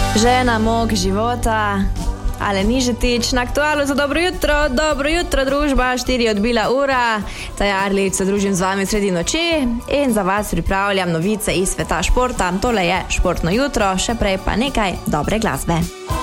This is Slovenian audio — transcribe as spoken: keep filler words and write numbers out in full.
Žena mog života, ale ni že tič na aktualu za dobro jutro, dobro jutro družba, štiri odbila ura, Taja Arlič se družim z vami sredi noči in za vas pripravljam novice iz sveta športa. Tole je športno jutro, še prej pa nekaj dobre glasbe.